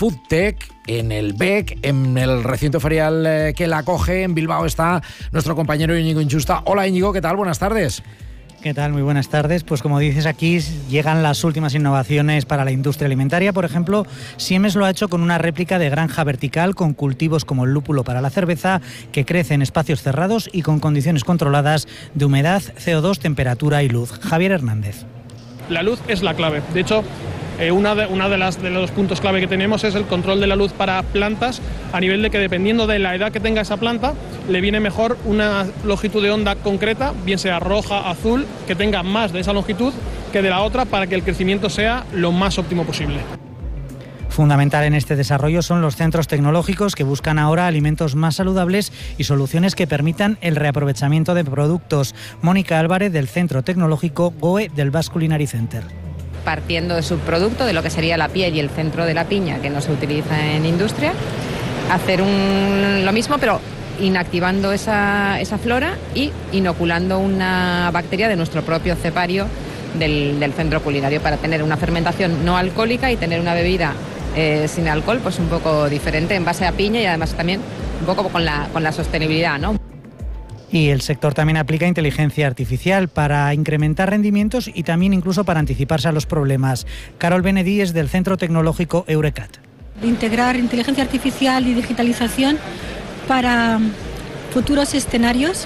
FoodTech, en el BEC, en el recinto ferial que la acoge. En Bilbao está nuestro compañero Íñigo Inchusta. Hola Íñigo, ¿qué tal? Buenas tardes. ¿Qué tal? Muy buenas tardes. Pues como dices, aquí llegan las últimas innovaciones para la industria alimentaria. Por ejemplo, Siemens lo ha hecho con una réplica de granja vertical con cultivos como el lúpulo para la cerveza, que crece en espacios cerrados y con condiciones controladas de humedad, CO2, temperatura y luz. Javier Hernández. La luz es la clave. De hecho, uno de los puntos clave que tenemos es el control de la luz para plantas, a nivel de que dependiendo de la edad que tenga esa planta, le viene mejor una longitud de onda concreta, bien sea roja, azul, que tenga más de esa longitud que de la otra, para que el crecimiento sea lo más óptimo posible. Fundamental en este desarrollo son los centros tecnológicos, que buscan ahora alimentos más saludables y soluciones que permitan el reaprovechamiento de productos. Mónica Álvarez, del Centro Tecnológico GOE del Basque Culinary Center. Partiendo de subproducto, de lo que sería la piel y el centro de la piña, que no se utiliza en industria, hacer lo mismo, pero inactivando esa flora y inoculando una bacteria de nuestro propio cepario del centro culinario, para tener una fermentación no alcohólica y tener una bebida sin alcohol, pues un poco diferente en base a piña, y además también un poco con la sostenibilidad, ¿no? Y el sector también aplica inteligencia artificial para incrementar rendimientos y también incluso para anticiparse a los problemas. Carol Benedí es del Centro Tecnológico Eurecat. Integrar inteligencia artificial y digitalización para futuros escenarios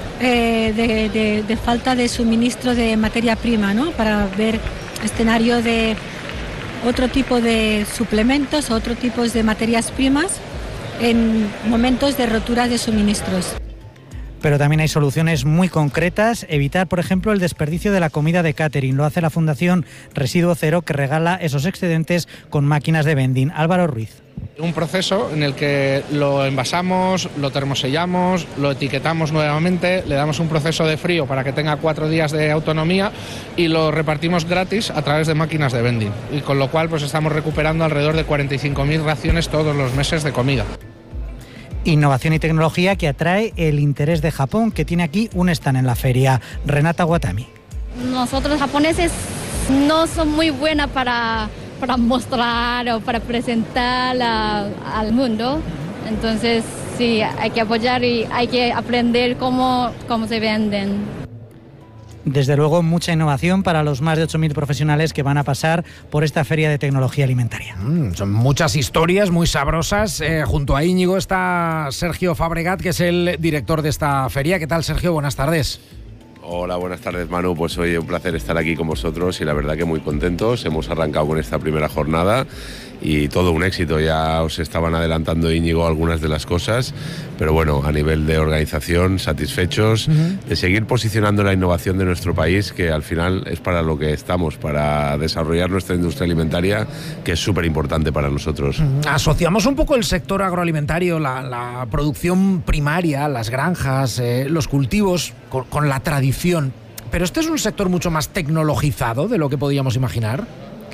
de falta de suministro de materia prima, ¿no? Para ver escenario de otro tipo de suplementos, otro tipo de materias primas en momentos de rotura de suministros. Pero también hay soluciones muy concretas. Evitar, por ejemplo, el desperdicio de la comida de catering. Lo hace la Fundación Residuo Cero, que regala esos excedentes con máquinas de vending. Álvaro Ruiz. Un proceso en el que lo envasamos, lo termosellamos, lo etiquetamos nuevamente, le damos un proceso de frío para que tenga 4 días de autonomía y lo repartimos gratis a través de máquinas de vending. Y con lo cual pues estamos recuperando alrededor de 45.000 raciones todos los meses de comida. Innovación y tecnología que atrae el interés de Japón, que tiene aquí un stand en la feria. Renata Watami. Nosotros japoneses no son muy buenos para mostrar o para presentar al mundo. Entonces sí, hay que apoyar y hay que aprender cómo se venden. Desde luego, mucha innovación para los más de 8.000 profesionales que van a pasar por esta feria de tecnología alimentaria. Son muchas historias muy sabrosas. Junto a Íñigo está Sergio Fabregat, que es el director de esta feria. ¿Qué tal, Sergio? Buenas tardes. Hola, buenas tardes, Manu. Pues oye, un placer estar aquí con vosotros y la verdad que muy contentos. Hemos arrancado con esta primera jornada y todo un éxito. Ya os estaban adelantando, Íñigo, algunas de las cosas, pero bueno, a nivel de organización, satisfechos de seguir posicionando la innovación de nuestro país, que al final es para lo que estamos, para desarrollar nuestra industria alimentaria, que es súper importante para nosotros. Asociamos un poco el sector agroalimentario, la producción primaria, las granjas, los cultivos, con la tradición. Pero este es un sector mucho más tecnologizado de lo que podíamos imaginar.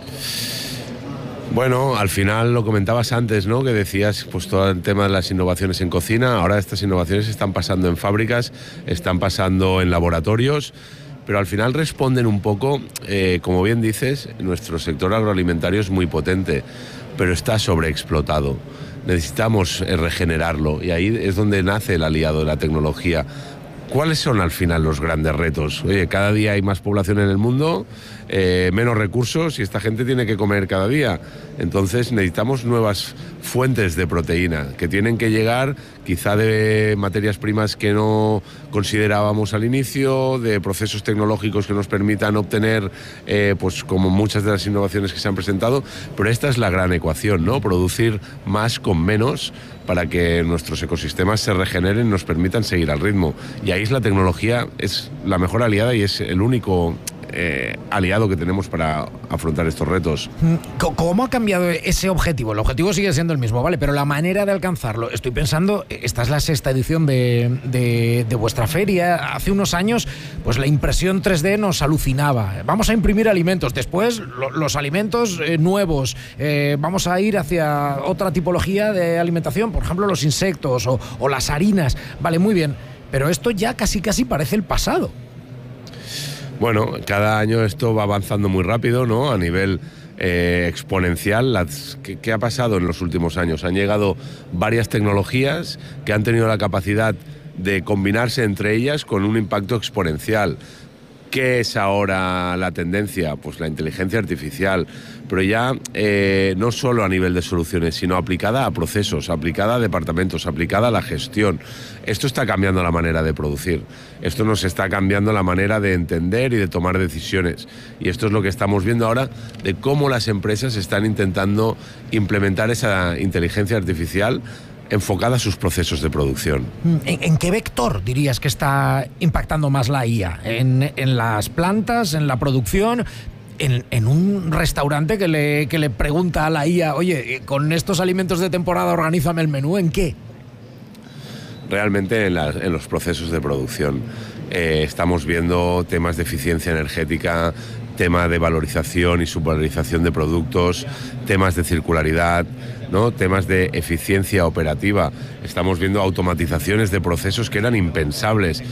Bueno, al final lo comentabas antes, ¿no? Que decías, pues todo el tema de las innovaciones en cocina. Ahora estas innovaciones están pasando en fábricas, están pasando en laboratorios, pero al final responden un poco, como bien dices, nuestro sector agroalimentario es muy potente, pero está sobreexplotado. Necesitamos regenerarlo y ahí es donde nace el aliado de la tecnología. ¿Cuáles son al final los grandes retos? Oye, cada día hay más población en el mundo, menos recursos y esta gente tiene que comer cada día. Entonces necesitamos nuevas fuentes de proteína que tienen que llegar quizá de materias primas que no considerábamos al inicio, de procesos tecnológicos que nos permitan obtener, pues como muchas de las innovaciones que se han presentado, pero esta es la gran ecuación, ¿no? Producir más con menos para que nuestros ecosistemas se regeneren y nos permitan seguir al ritmo. Y ahí es la tecnología, es la mejor aliada y es el único aliado que tenemos para afrontar estos retos. ¿Cómo ha cambiado ese objetivo? El objetivo sigue siendo el mismo, ¿vale? Pero la manera de alcanzarlo. Estoy pensando, esta es la 6ª edición de vuestra feria. Hace unos años, pues la impresión 3D nos alucinaba. Vamos a imprimir alimentos. Después, los alimentos nuevos. Vamos a ir hacia otra tipología de alimentación, por ejemplo, los insectos o las harinas. Vale, muy bien. Pero esto ya casi parece el pasado. Bueno, cada año esto va avanzando muy rápido, ¿no? A nivel exponencial. ¿Qué ha pasado en los últimos años? Han llegado varias tecnologías que han tenido la capacidad de combinarse entre ellas con un impacto exponencial. ¿Qué es ahora la tendencia? Pues la inteligencia artificial, pero ya no solo a nivel de soluciones, sino aplicada a procesos, aplicada a departamentos, aplicada a la gestión. Esto está cambiando la manera de producir, esto nos está cambiando la manera de entender y de tomar decisiones. Y esto es lo que estamos viendo ahora de cómo las empresas están intentando implementar esa inteligencia artificial enfocada a sus procesos de producción. ¿En qué vector dirías que está impactando más la IA? ¿En las plantas, en la producción? En un restaurante que le pregunta a la IA, oye, con estos alimentos de temporada organízame el menú, ¿en qué? Realmente en los procesos de producción. Estamos viendo temas de eficiencia energética, tema de valorización y subvalorización de productos, temas de circularidad, ¿no? Temas de eficiencia operativa. Estamos viendo automatizaciones de procesos que eran impensables.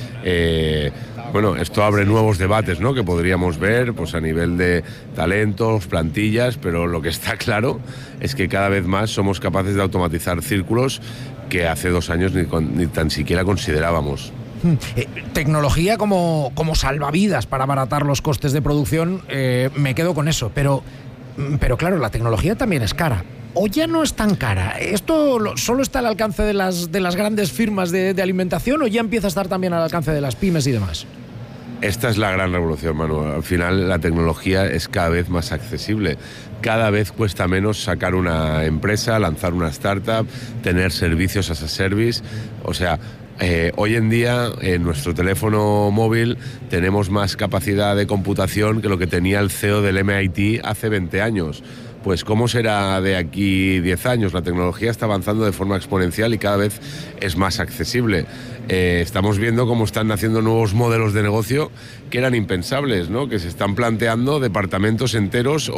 Bueno, esto abre nuevos debates, ¿no? Que podríamos ver pues, a nivel de talentos, plantillas, pero lo que está claro es que cada vez más somos capaces de automatizar círculos que hace 2 años ni tan siquiera considerábamos. Tecnología como salvavidas para abaratar los costes de producción, me quedo con eso, pero claro, la tecnología también es cara. ¿O ya no es tan cara? ¿Esto solo está al alcance de las grandes firmas de alimentación o ya empieza a estar también al alcance de las pymes y demás? Esta es la gran revolución, Manu. Al final la tecnología es cada vez más accesible. Cada vez cuesta menos sacar una empresa, lanzar una startup, tener servicios as a service. O sea, hoy en día en nuestro teléfono móvil tenemos más capacidad de computación que lo que tenía el CEO del MIT hace 20 años. Pues ¿cómo será de aquí 10 años? La tecnología está avanzando de forma exponencial y cada vez es más accesible. Estamos viendo cómo están naciendo nuevos modelos de negocio que eran impensables, ¿no? Que se están planteando departamentos enteros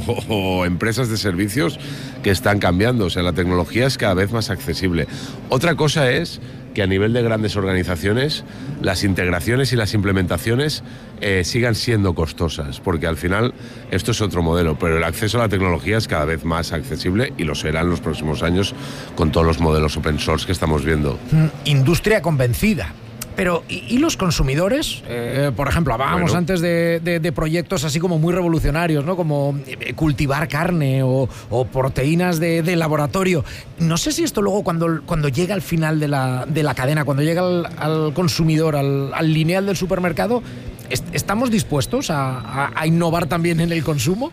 o empresas de servicios que están cambiando. O sea, la tecnología es cada vez más accesible. Otra cosa es que a nivel de grandes organizaciones las integraciones y las implementaciones sigan siendo costosas, porque al final esto es otro modelo, pero el acceso a la tecnología es cada vez más accesible y lo será en los próximos años con todos los modelos open source que estamos viendo. Industria convencida. Pero, ¿y los consumidores? Por ejemplo, hablábamos antes de proyectos así como muy revolucionarios, ¿no? Como cultivar carne o proteínas de laboratorio. No sé si esto luego cuando llega al final de la cadena, cuando llega al consumidor, al lineal del supermercado, ¿estamos dispuestos a innovar también en el consumo?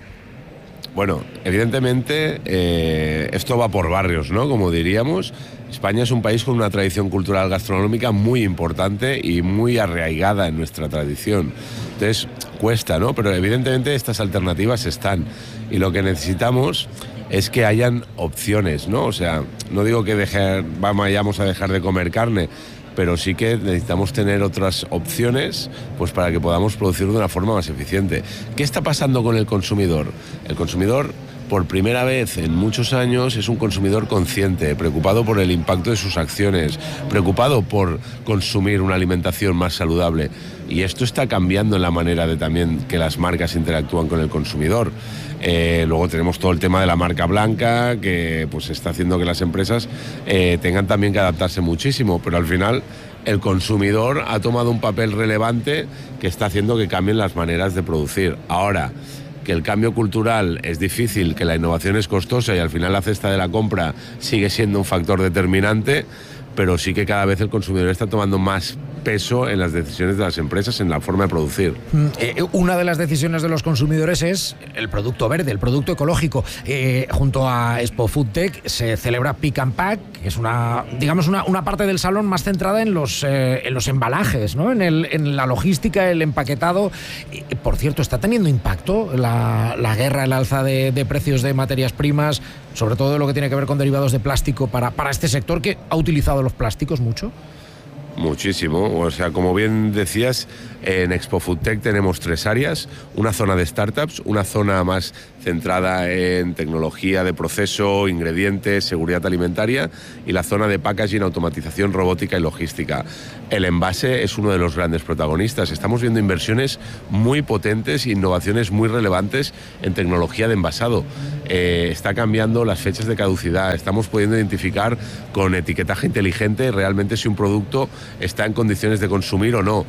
Bueno, evidentemente esto va por barrios, ¿no? Como diríamos, España es un país con una tradición cultural gastronómica muy importante y muy arraigada en nuestra tradición. Entonces, cuesta, ¿no? Pero evidentemente estas alternativas están. Y lo que necesitamos es que hayan opciones, ¿no? O sea, no digo que vayamos a dejar de comer carne, pero sí que necesitamos tener otras opciones pues para que podamos producir de una forma más eficiente. ¿Qué está pasando con el consumidor? El consumidor, por primera vez en muchos años, es un consumidor consciente, preocupado por el impacto de sus acciones, preocupado por consumir una alimentación más saludable. Y esto está cambiando en la manera de también que las marcas interactúan con el consumidor. Luego tenemos todo el tema de la marca blanca, que pues está haciendo que las empresas tengan también que adaptarse muchísimo, pero al final el consumidor ha tomado un papel relevante que está haciendo que cambien las maneras de producir. Ahora, que el cambio cultural es difícil, que la innovación es costosa y al final la cesta de la compra sigue siendo un factor determinante, pero sí que cada vez el consumidor está tomando más peso en las decisiones de las empresas, en la forma de producir. Una de las decisiones de los consumidores es el producto verde, el producto ecológico. Junto a Expo Food Tech se celebra Pick and Pack, que es una parte del salón más centrada en los embalajes, ¿no? En la logística, el empaquetado. Por cierto, ¿está teniendo impacto la guerra, el alza de precios de materias primas, sobre todo lo que tiene que ver con derivados de plástico para este sector que ha utilizado los plásticos mucho? Muchísimo, o sea, como bien decías, en Expo Foodtech tenemos 3 áreas, una zona de startups, una zona más centrada en tecnología de proceso, ingredientes, seguridad alimentaria, y la zona de packaging, automatización, robótica y logística. El envase es uno de los grandes protagonistas. Estamos viendo inversiones muy potentes e innovaciones muy relevantes en tecnología de envasado. Está cambiando las fechas de caducidad, estamos pudiendo identificar con etiquetaje inteligente realmente si un producto está en condiciones de consumir o no.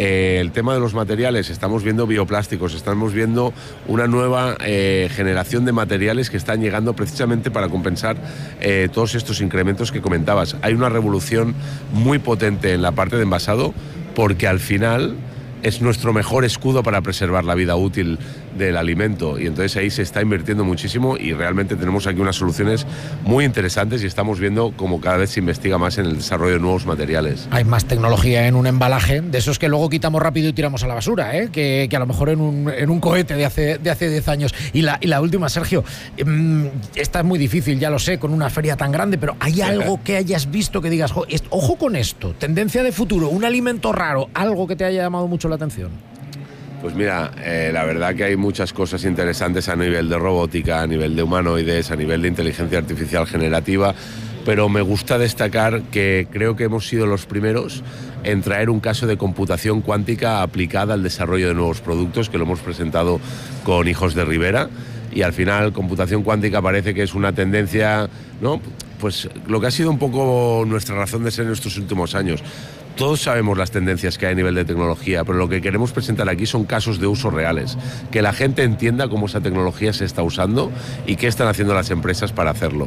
El tema de los materiales, estamos viendo bioplásticos, estamos viendo una nueva generación de materiales que están llegando precisamente para compensar todos estos incrementos que comentabas. Hay una revolución muy potente en la parte de envasado, porque al final es nuestro mejor escudo para preservar la vida útil del alimento, y entonces ahí se está invirtiendo muchísimo y realmente tenemos aquí unas soluciones muy interesantes y estamos viendo cómo cada vez se investiga más en el desarrollo de nuevos materiales. Hay más tecnología en un embalaje, de esos que luego quitamos rápido y tiramos a la basura, que a lo mejor en un cohete de hace 10 años. Y la última, Sergio, esta es muy difícil, ya lo sé, con una feria tan grande, pero ¿hay algo que hayas visto que digas, ojo con esto, tendencia de futuro, un alimento raro, algo que te haya llamado mucho la atención? Pues mira, la verdad que hay muchas cosas interesantes a nivel de robótica, a nivel de humanoides, a nivel de inteligencia artificial generativa, pero me gusta destacar que creo que hemos sido los primeros en traer un caso de computación cuántica aplicada al desarrollo de nuevos productos, que lo hemos presentado con Hijos de Rivera, y al final computación cuántica parece que es una tendencia, ¿no? Pues lo que ha sido un poco nuestra razón de ser en estos últimos años. Todos sabemos las tendencias que hay a nivel de tecnología, pero lo que queremos presentar aquí son casos de uso reales, que la gente entienda cómo esa tecnología se está usando y qué están haciendo las empresas para hacerlo.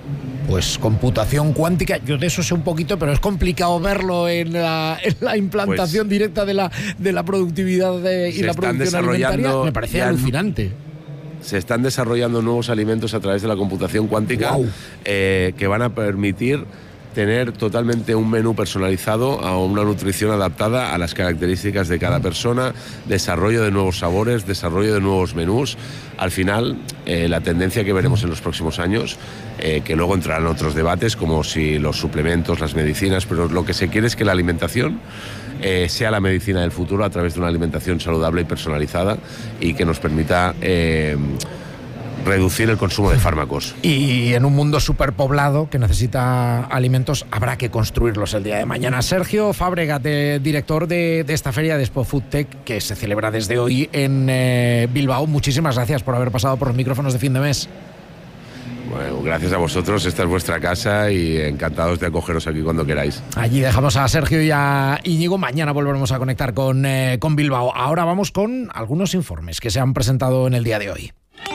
Pues computación cuántica, yo de eso sé un poquito, pero es complicado verlo en la implantación directa de la productividad y la producción alimentaria. Me parece alucinante. Se están desarrollando nuevos alimentos a través de la computación cuántica, wow, que van a permitir tener totalmente un menú personalizado, a una nutrición adaptada a las características de cada persona, desarrollo de nuevos sabores, desarrollo de nuevos menús. Al final, la tendencia que veremos en los próximos años, que luego entrarán otros debates como si los suplementos, las medicinas, pero lo que se quiere es que la alimentación sea la medicina del futuro a través de una alimentación saludable y personalizada, y que nos permita reducir el consumo de fármacos. Y en un mundo superpoblado que necesita alimentos, habrá que construirlos el día de mañana. Sergio Fábregas, director de esta feria de Expo Foodtech, que se celebra desde hoy en Bilbao. Muchísimas gracias por haber pasado por los micrófonos de fin de mes. Bueno, gracias a vosotros, esta es vuestra casa y encantados de acogeros aquí cuando queráis. Allí dejamos a Sergio y a Íñigo, mañana volveremos a conectar con Bilbao. Ahora vamos con algunos informes que se han presentado en el día de hoy.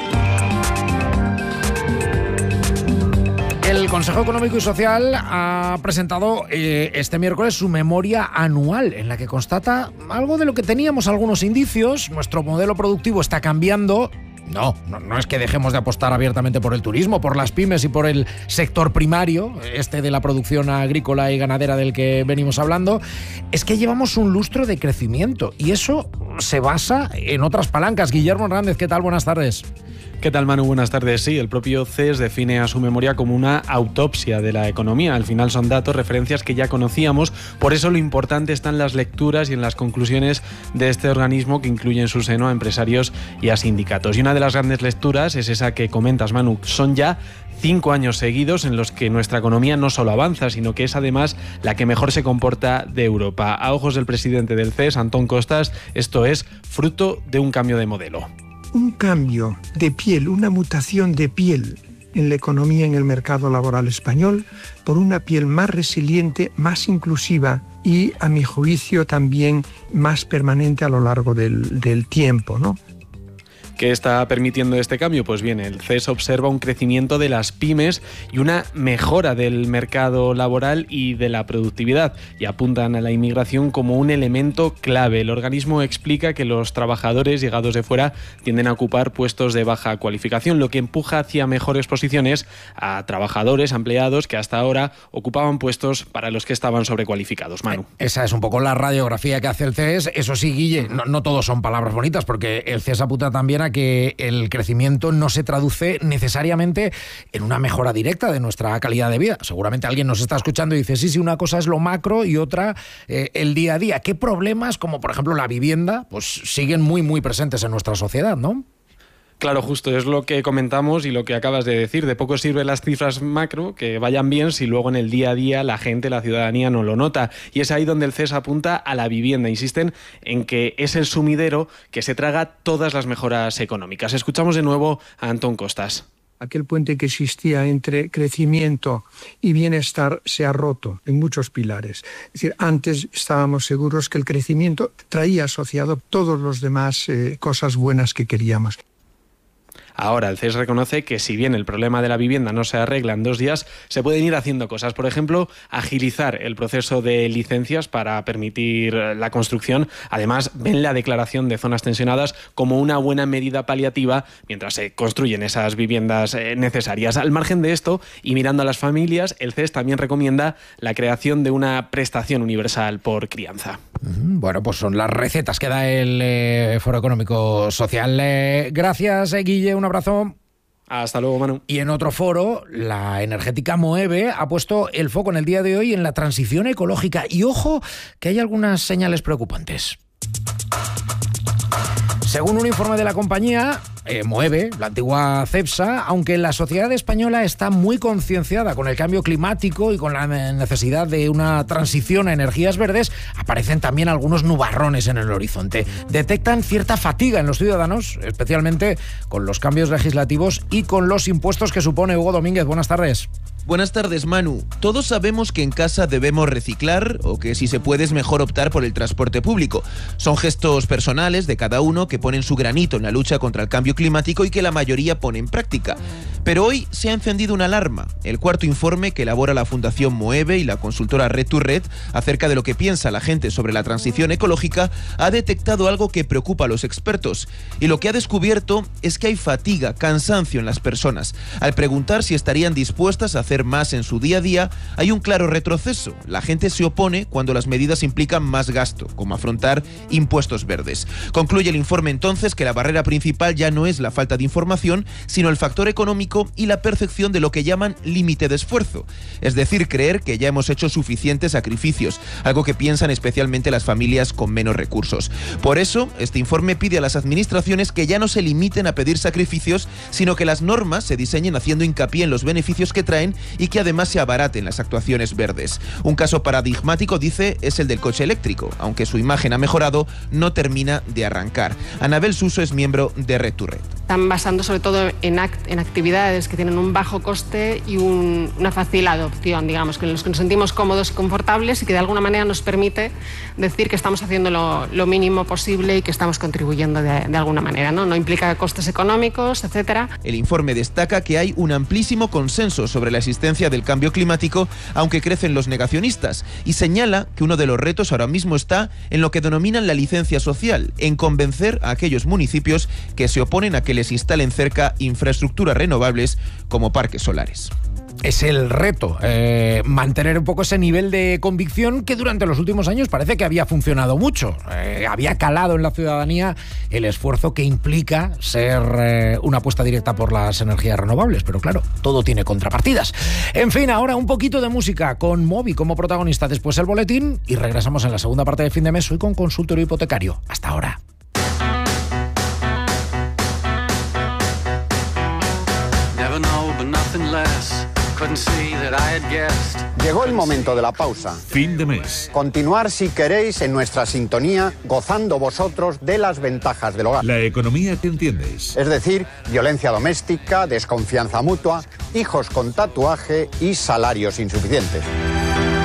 El Consejo Económico y Social ha presentado este miércoles su memoria anual, en la que constata algo de lo que teníamos algunos indicios. Nuestro modelo productivo está cambiando. No es que dejemos de apostar abiertamente por el turismo, por las pymes y por el sector primario, de la producción agrícola y ganadera del que venimos hablando. Es que llevamos un lustro de crecimiento y eso se basa en otras palancas. Guillermo Hernández, ¿qué tal? Buenas tardes. ¿Qué tal, Manu? Buenas tardes. Sí, el propio CES define a su memoria como una autopsia de la economía. Al final son datos, referencias que ya conocíamos, por eso lo importante está en las lecturas y en las conclusiones de este organismo, que incluye en su seno a empresarios y a sindicatos. Y una de las grandes lecturas es esa que comentas, Manu. Son ya 5 años seguidos en los que nuestra economía no solo avanza, sino que es además la que mejor se comporta de Europa. A ojos del presidente del CES, Antón Costas, esto es fruto de un cambio de modelo. Un cambio de piel, una mutación de piel en la economía, en el mercado laboral español, por una piel más resiliente, más inclusiva y, a mi juicio, también más permanente a lo largo del tiempo, ¿no? ¿Qué está permitiendo este cambio? Pues bien, el CES observa un crecimiento de las pymes y una mejora del mercado laboral y de la productividad, y apuntan a la inmigración como un elemento clave. El organismo explica que los trabajadores llegados de fuera tienden a ocupar puestos de baja cualificación, lo que empuja hacia mejores posiciones a trabajadores, empleados que hasta ahora ocupaban puestos para los que estaban sobrecualificados. Manu. Esa es un poco la radiografía que hace el CES. Eso sí, Guille, no todos son palabras bonitas, porque el CES apunta también a que el crecimiento no se traduce necesariamente en una mejora directa de nuestra calidad de vida. Seguramente alguien nos está escuchando y dice, sí, una cosa es lo macro y otra el día a día. ¿Qué problemas, como por ejemplo la vivienda, pues siguen muy, muy presentes en nuestra sociedad, ¿no? Claro, justo, es lo que comentamos y lo que acabas de decir. De poco sirven las cifras macro que vayan bien si luego en el día a día la gente, la ciudadanía no lo nota. Y es ahí donde el CES apunta a la vivienda. Insisten en que es el sumidero que se traga todas las mejoras económicas. Escuchamos de nuevo a Antón Costas. Aquel puente que existía entre crecimiento y bienestar se ha roto en muchos pilares. Es decir, antes estábamos seguros que el crecimiento traía asociado todos los demás cosas buenas que queríamos. Ahora, el CES reconoce que si bien el problema de la vivienda no se arregla en 2 días, se pueden ir haciendo cosas. Por ejemplo, agilizar el proceso de licencias para permitir la construcción. Además, ven la declaración de zonas tensionadas como una buena medida paliativa mientras se construyen esas viviendas necesarias. Al margen de esto, y mirando a las familias, el CES también recomienda la creación de una prestación universal por crianza. Bueno, pues son las recetas que da el Foro Económico Social. Gracias, Guille, un abrazo. Hasta luego, Manu. Y en otro foro, la energética Moeve ha puesto el foco en el día de hoy en la transición ecológica. Y ojo, que hay algunas señales preocupantes. Según un informe de la compañía, Moeve, la antigua Cepsa, aunque la sociedad española está muy concienciada con el cambio climático y con la necesidad de una transición a energías verdes, aparecen también algunos nubarrones en el horizonte. Detectan cierta fatiga en los ciudadanos, especialmente con los cambios legislativos y con los impuestos que supone. Hugo Domínguez, buenas tardes. Buenas tardes, Manu. Todos sabemos que en casa debemos reciclar o que si se puede es mejor optar por el transporte público. Son gestos personales de cada uno que ponen su granito en la lucha contra el cambio climático y que la mayoría pone en práctica. Pero hoy se ha encendido una alarma. El cuarto informe que elabora la Fundación Moeve y la consultora Red2Red acerca de lo que piensa la gente sobre la transición ecológica ha detectado algo que preocupa a los expertos. Y lo que ha descubierto es que hay fatiga, cansancio en las personas. Al preguntar si estarían dispuestas a hacer más en su día a día, hay un claro retroceso. La gente se opone cuando las medidas implican más gasto, como afrontar impuestos verdes. Concluye el informe entonces que la barrera principal ya no es la falta de información, sino el factor económico y la percepción de lo que llaman límite de esfuerzo. Es decir, creer que ya hemos hecho suficientes sacrificios, algo que piensan especialmente las familias con menos recursos. Por eso, este informe pide a las administraciones que ya no se limiten a pedir sacrificios, sino que las normas se diseñen haciendo hincapié en los beneficios que traen y que además se abaraten las actuaciones verdes. Un caso paradigmático, dice, es el del coche eléctrico. Aunque su imagen ha mejorado, no termina de arrancar. Anabel Suso es miembro de Red2Red. Están basando sobre todo en actividades que tienen un bajo coste y una fácil adopción, digamos, que en los que nos sentimos cómodos y confortables y que de alguna manera nos permite decir que estamos haciendo lo mínimo posible y que estamos contribuyendo de alguna manera, ¿no? No implica costes económicos, etcétera. El informe destaca que hay un amplísimo consenso sobre la existencia del cambio climático, aunque crecen los negacionistas, y señala que uno de los retos ahora mismo está en lo que denominan la licencia social, en convencer a aquellos municipios que se oponen a que les instalen cerca infraestructuras renovables como parques solares. Es el reto, mantener un poco ese nivel de convicción que durante los últimos años parece que había funcionado mucho. Había calado en la ciudadanía el esfuerzo que implica ser una apuesta directa por las energías renovables. Pero claro, todo tiene contrapartidas. En fin, ahora un poquito de música con Moby como protagonista, después el boletín y regresamos en la segunda parte de Fin de Mes hoy con Consultorio Hipotecario. Hasta ahora. Llegó el momento de la pausa. Fin de mes. Continuar si queréis en nuestra sintonía, gozando vosotros de las ventajas del hogar. La economía que entiendes. Es decir, violencia doméstica, desconfianza mutua, hijos con tatuaje y salarios insuficientes.